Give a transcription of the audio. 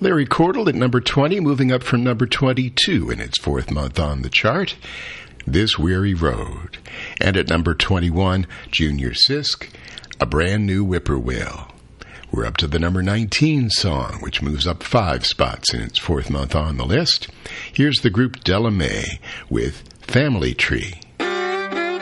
Larry Cordell at number 20, moving up from number 22 in its fourth month on the chart, This Weary Road. And at number 21, Junior Sisk, A Brand New Whippoorwill. We're up to the number 19 song, which moves up 5 spots in its fourth month on the list. Here's the group Della Mae with Family Tree.